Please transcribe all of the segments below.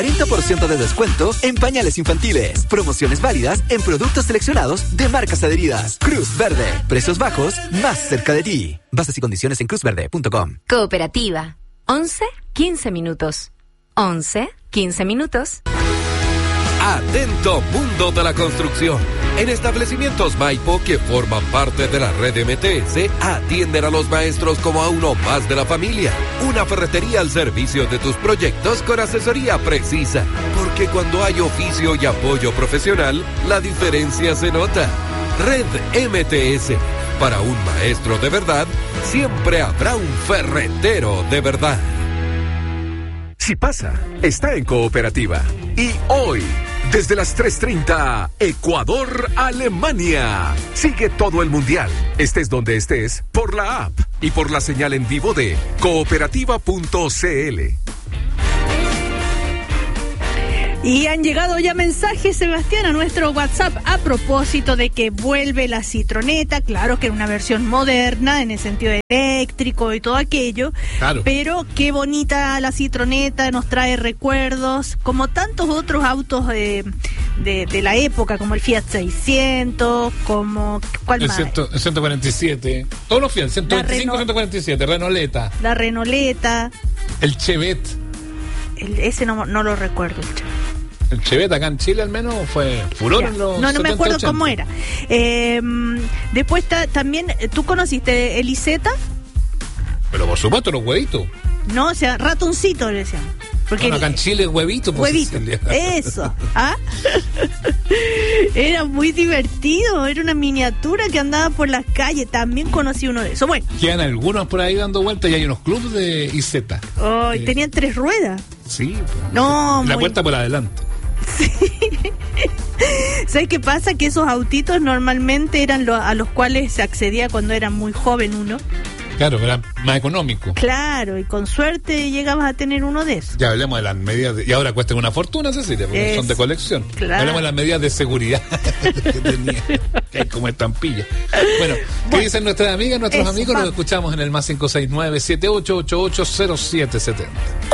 40% de descuento en pañales infantiles. Promociones válidas en productos seleccionados de marcas adheridas. Cruz Verde. Precios bajos más cerca de ti. Bases y condiciones en cruzverde.com. Cooperativa. 11-15 minutos. 11-15 minutos. Atento mundo de la construcción. En establecimientos Maipo que forman parte de la red MTS, atienden a los maestros como a uno más de la familia. Una ferretería al servicio de tus proyectos con asesoría precisa. Porque cuando hay oficio y apoyo profesional, la diferencia se nota. Red MTS. Para un maestro de verdad, siempre habrá un ferretero de verdad. Si pasa, está en Cooperativa. Y hoy, desde las 3:30, Ecuador-Alemania. Sigue todo el mundial, estés donde estés, por la app y por la señal en vivo de cooperativa.cl. Y han llegado ya mensajes, Sebastián, a nuestro WhatsApp a propósito de que vuelve la Citroneta. Claro que en una versión moderna, en el sentido eléctrico y todo aquello. Claro. Pero qué bonita la Citroneta, nos trae recuerdos, como tantos otros autos de la época, como el Fiat 600, como... ¿Cuál más? El 147. Todos los Fiat, 125, 147, Renoleta. La Renoleta. El Chevette. Ese no lo recuerdo, el Chevette. El Chevette acá en Chile al menos fue furor en los 70, me acuerdo 80. cómo era. Después también, ¿tú conociste el Isetta? Pero por supuesto, los huevitos. No, o sea, ratoncito le decían. Porque bueno, acá en Chile huevito. Pues, huevito, eso. ¿Ah? Era muy divertido, era una miniatura que andaba por las calles. También conocí uno de esos. Bueno. Quedan algunos por ahí dando vueltas y hay unos clubes de Isetta. Oh, tenían 3 ruedas. Sí. No, la puerta por adelante. Sí. ¿Sabes qué pasa? Que esos autitos normalmente eran a los cuales se accedía cuando era muy joven uno. Claro, era más económico. Claro, y con suerte llegabas a tener uno de esos. Ya hablemos de las medidas y ahora cuestan una fortuna, Cecilia, porque son de colección. Claro. Hablemos de las medidas de seguridad que tenía, que hay como estampilla. Bueno, ¿qué dicen nuestras amigas, nuestros amigos? Los escuchamos en el más 569-7888-0770.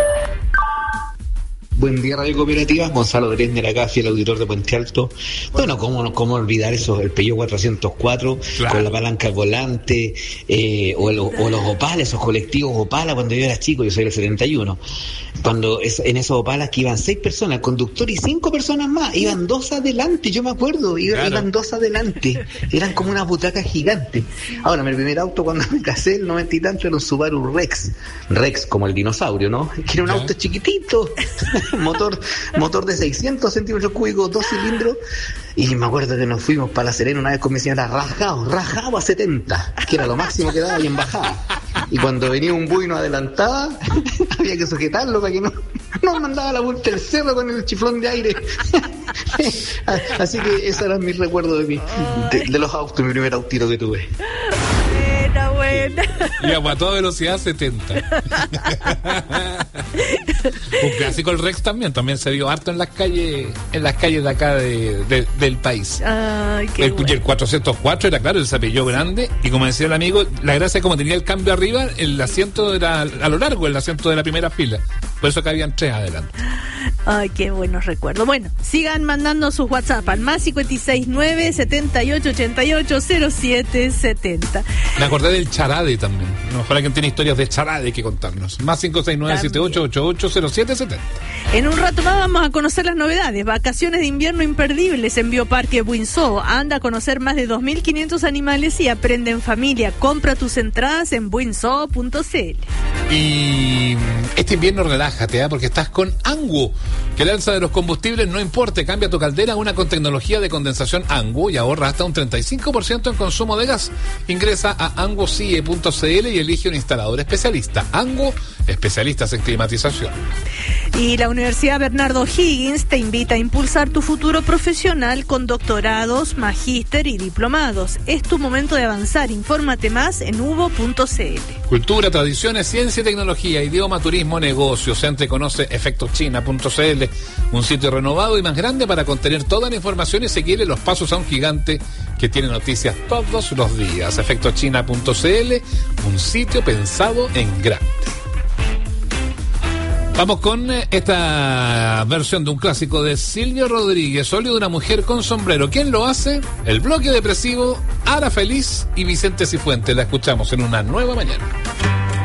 Buen día, Radio Cooperativa. Gonzalo Dresner acá, fiel auditor de Puente Alto. Bueno, ¿cómo olvidar eso? El Peugeot 404, claro, con la palanca al volante, o los Opalas, esos colectivos Opala cuando yo era chico, yo soy del 71. Cuando en esos Opalas que iban 6 personas, el conductor y 5 personas más, iban 2 adelante, yo me acuerdo, iban 2 adelante. Eran como unas butacas gigantes. Ahora, mi primer auto cuando me casé, el 90 y tanto, era un Subaru Rex, como el dinosaurio, ¿no? Que era un auto chiquitito. motor de 600 centímetros cúbicos, 2 cilindros, y me acuerdo que nos fuimos para La Serena una vez con mi señora rajado a 70, que era lo máximo que daba y en bajada, y cuando venía un bus y nos adelantaba había que sujetarlo para que no mandaba la vuelta del cerro con el chiflón de aire. Así que esos eran mis recuerdos de los autos, mi primer autito que tuve. Buena. Y a toda velocidad 70. Un clásico el Rex también se vio harto en las calles de acá del país. Ay, qué y el 404 era claro, el zapillo grande, y como decía el amigo, la gracia como tenía el cambio arriba, el asiento era a lo largo, el asiento de la primera fila, por eso cabían 3 adelante. Ay, qué buenos recuerdos. Bueno, sigan mandando sus WhatsApp al más 569-7888-0770. Me acordé del Charade también. A lo mejor alguien tiene historias de Charade que contarnos. Más 569-7888-0770. En un rato más vamos a conocer las novedades. Vacaciones de invierno imperdibles en Bioparque Buinzó. Anda a conocer más de 2.500 animales y aprende en familia. Compra tus entradas en buinzó.cl. Y este invierno relájate, porque estás con Anguo. Que el alza de los combustibles no importe, cambia tu caldera a una con tecnología de condensación Anguo y ahorra hasta un 35% en consumo de gas. Ingresa a anguocie.cl y elige un instalador especialista. Anguo, especialistas en climatización. Y la Universidad Bernardo O'Higgins te invita a impulsar tu futuro profesional con doctorados, magíster y diplomados. Es tu momento de avanzar. Infórmate más en hubo.cl. Cultura, tradiciones, ciencia y tecnología, idioma, turismo, negocios. Entre conoce efectochina.cl, un sitio renovado y más grande para contener toda la información y seguirle los pasos a un gigante que tiene noticias todos los días. Efectochina.cl, un sitio pensado en grande. Vamos con esta versión de un clásico de Silvio Rodríguez, Óleo de una mujer con sombrero. ¿Quién lo hace? El Bloque Depresivo, Ara Feliz y Vicente Cifuentes. La escuchamos en Una Nueva Mañana.